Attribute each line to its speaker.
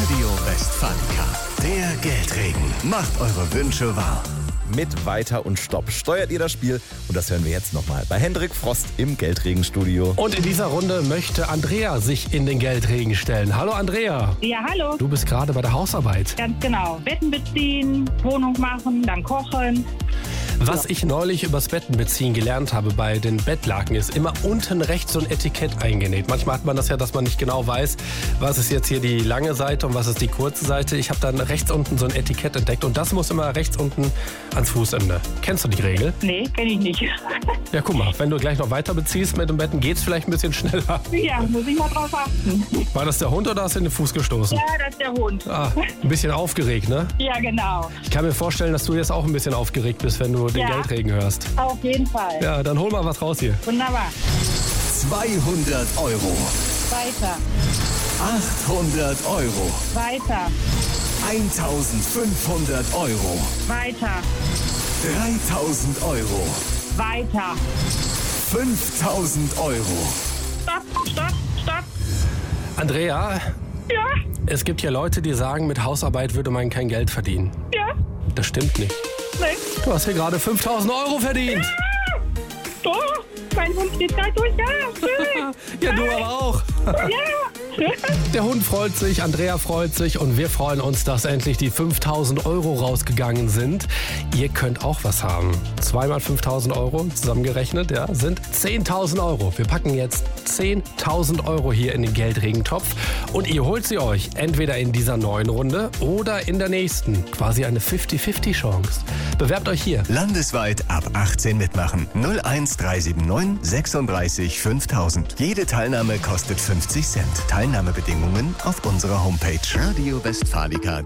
Speaker 1: Radio Westfalica, der Geldregen. Macht eure Wünsche wahr.
Speaker 2: Mit Weiter und Stopp steuert ihr das Spiel und das hören wir jetzt nochmal bei Hendrik Frost im Geldregenstudio.
Speaker 3: Und in dieser Runde möchte Andrea sich in den Geldregen stellen. Hallo Andrea.
Speaker 4: Ja, hallo.
Speaker 3: Du bist gerade bei der Hausarbeit.
Speaker 4: Ganz genau. Betten beziehen, Wohnung machen, dann kochen.
Speaker 3: Was ich neulich übers Bettenbeziehen gelernt habe bei den Bettlaken ist immer unten rechts so ein Etikett eingenäht. Manchmal hat man das ja, dass man nicht genau weiß, was ist jetzt hier die lange Seite und was ist die kurze Seite. Ich habe dann rechts unten so ein Etikett entdeckt und das muss immer rechts unten ans Fußende. Kennst du die Regel?
Speaker 4: Nee, kenne ich nicht.
Speaker 3: Ja, guck mal, wenn du gleich noch weiter beziehst mit dem Betten, geht's vielleicht ein bisschen schneller.
Speaker 4: Ja, muss ich mal drauf achten.
Speaker 3: War das der Hund oder hast du in den Fuß gestoßen?
Speaker 4: Ja, das ist der Hund.
Speaker 3: Ah, ein bisschen aufgeregt, ne?
Speaker 4: Ja, genau.
Speaker 3: Ich kann mir vorstellen, dass du jetzt auch ein bisschen aufgeregt bist, wenn du den Geldregen hörst.
Speaker 4: Auf jeden Fall.
Speaker 3: Ja, dann hol mal was raus hier.
Speaker 4: Wunderbar.
Speaker 1: 200 Euro.
Speaker 4: Weiter.
Speaker 1: 800 Euro.
Speaker 4: Weiter.
Speaker 1: 1500 Euro.
Speaker 4: Weiter.
Speaker 1: 3000 Euro.
Speaker 4: Weiter.
Speaker 1: 5000 Euro.
Speaker 4: Stopp, stopp, stopp.
Speaker 3: Andrea,
Speaker 4: Ja,
Speaker 3: es gibt ja Leute, die sagen, mit Hausarbeit würde man kein Geld verdienen.
Speaker 4: ja,
Speaker 3: Das stimmt nicht.
Speaker 4: nee.
Speaker 3: Du hast hier gerade 5000 Euro verdient.
Speaker 4: Oh, mein Hund geht gleich durch. Ja, schön.
Speaker 3: Ja, du aber auch.
Speaker 4: Ja.
Speaker 3: Der Hund freut sich, Andrea freut sich und wir freuen uns, dass endlich die 5000 Euro rausgegangen sind. Ihr könnt auch was haben. 2 mal 5000 Euro zusammengerechnet, ja, sind 10.000 Euro. Wir packen jetzt 10.000 Euro hier in den Geldregentopf und ihr holt sie euch entweder in dieser neuen Runde oder in der nächsten. Quasi eine 50-50 Chance. Bewerbt euch hier.
Speaker 1: Landesweit ab 18 mitmachen. 01379 36 5000. Jede Teilnahme kostet 50 Cent. Teilnahmebedingungen auf unserer Homepage. Radio Westfalica.